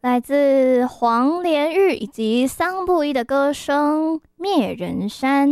来自黄连玉以及桑布伊的歌声《灭人山》。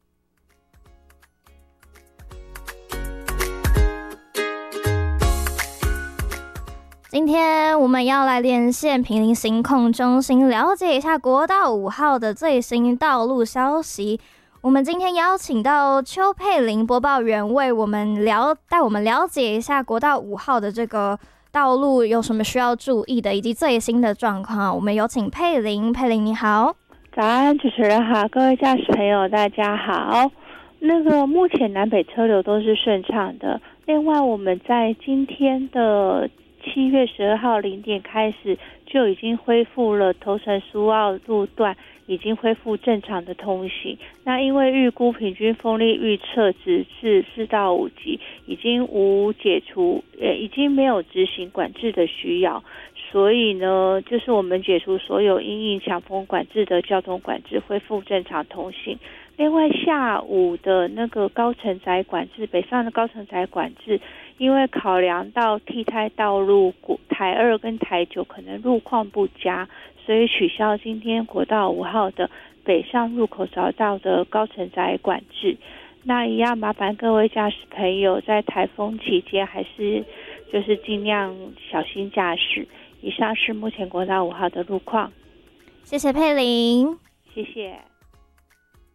今天我们要来连线坪林行控中心，了解一下国道5号的最新道路消息。我们今天邀请到邱佩玲播报员为我们带我们了解一下国道5号的这个道路有什么需要注意的，以及最新的状况。我们有请佩玲。佩玲你好。 早安，主持人好，各位驾驶朋友大家好。目前南北车流都是顺畅的。另外我们在今天的7月12号0点开始就已经恢复了头城苏澳路段，已经恢复正常的通行。那因为预估平均风力预测值是4到5级，已经已经没有执行管制的需要，所以呢，就是我们解除所有因应强风管制的交通管制，恢复正常通行。另外下午的高承载管制，北上的高承载管制，因为考量到替代道路台2跟台9可能路况不佳，所以取消今天国道5号的北上入口匝道的高承载管制。那一样麻烦各位驾驶朋友在台风期间还是就是尽量小心驾驶。以上是目前国道5号的路况。 谢谢佩玲。 谢谢。